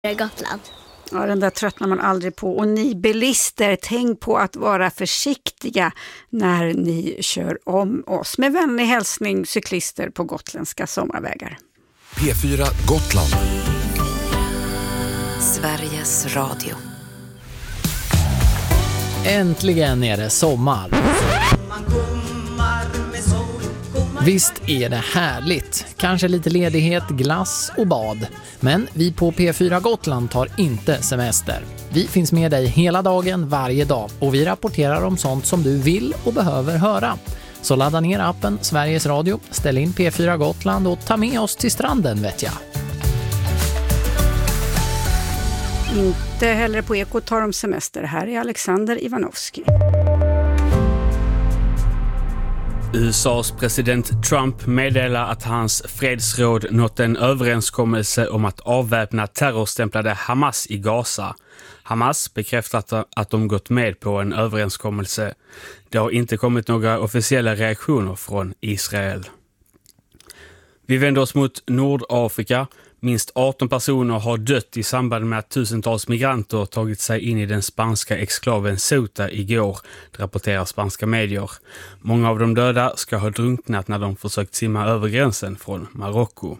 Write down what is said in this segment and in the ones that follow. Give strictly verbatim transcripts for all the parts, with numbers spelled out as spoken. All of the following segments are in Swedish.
Gotland. Ja, den där tröttnar man aldrig på. Och ni bilister, tänk på att vara försiktiga när ni kör om oss. Med vänlig hälsning, cyklister på gotländska sommarvägar. P fyra Gotland. Sveriges Radio. Äntligen är det sommar. Visst är det härligt. Kanske lite ledighet, glass och bad. Men vi på P fyra Gotland tar inte semester. Vi finns med dig hela dagen, varje dag. Och vi rapporterar om sånt som du vill och behöver höra. Så ladda ner appen Sveriges Radio, ställ in P fyra Gotland och ta med oss till stranden, vet jag. Inte heller på Eko tar de semester. Här är Alexander Ivanovski. U S A:s president Trump meddelar att hans fredsråd nått en överenskommelse om att avväpna terrorstämplade Hamas i Gaza. Hamas bekräftat att de gått med på en överenskommelse. Det har inte kommit några officiella reaktioner från Israel. Vi vänder oss mot Nordafrika. Minst arton personer har dött i samband med att tusentals migranter tagit sig in i den spanska exklaven Ceuta igår, rapporterar spanska medier. Många av de döda ska ha drunknat när de försökt simma över gränsen från Marocko.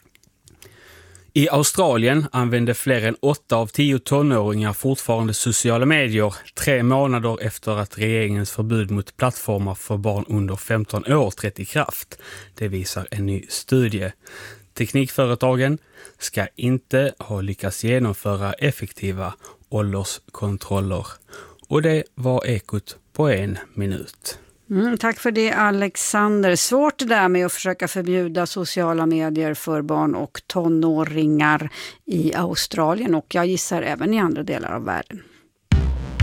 I Australien använder fler än åtta av tio tonåringar fortfarande sociala medier tre månader efter att regeringens förbud mot plattformar för barn under femton år trätt i kraft. Det visar en ny studie. Teknikföretagen ska inte ha lyckats genomföra effektiva ålderskontroller. Och det var Ekot på en minut. Mm, tack för det, Alexander. Svårt det där med att försöka förbjuda sociala medier för barn och tonåringar i Australien och jag gissar även i andra delar av världen.